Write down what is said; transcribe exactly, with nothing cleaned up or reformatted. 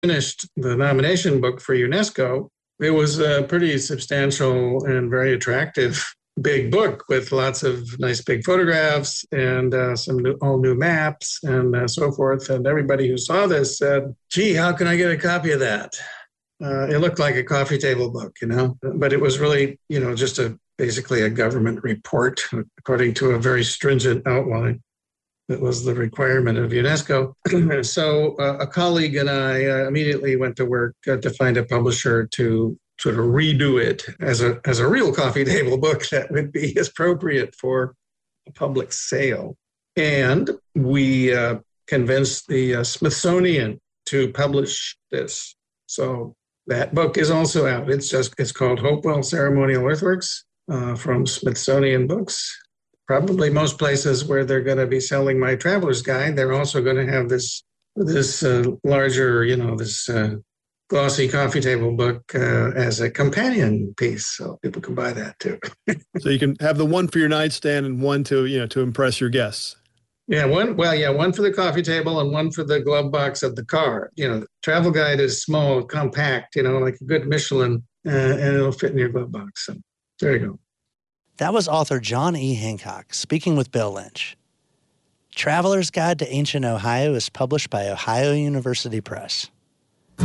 finished the nomination book for UNESCO, it was a pretty substantial and very attractive big book with lots of nice big photographs and uh, some new, all new maps and uh, so forth. And everybody who saw this said, gee, how can I get a copy of that? Uh, it looked like a coffee table book, you know, but it was really, you know, just a basically a government report according to a very stringent outline. That was the requirement of UNESCO. So uh, a colleague and I uh, immediately went to work uh, to find a publisher to sort of redo it as a as a real coffee table book that would be appropriate for a public sale. And we uh, convinced the uh, Smithsonian to publish this. So that book is also out. It's just it's called Hopewell Ceremonial Earthworks uh, from Smithsonian Books. Probably most places where they're going to be selling my traveler's guide, they're also going to have this this uh, larger, you know, this uh, glossy coffee table book uh, as a companion piece, so people can buy that too. So you can have the one for your nightstand and one to, you know, to impress your guests. Yeah, one. Well, yeah, one for the coffee table and one for the glove box of the car. You know, the travel guide is small, compact, you know, like a good Michelin, uh, and it'll fit in your glove box. So there you go. That was author John E. Hancock speaking with Bill Lynch. Traveler's Guide to Ancient Ohio is published by Ohio University Press.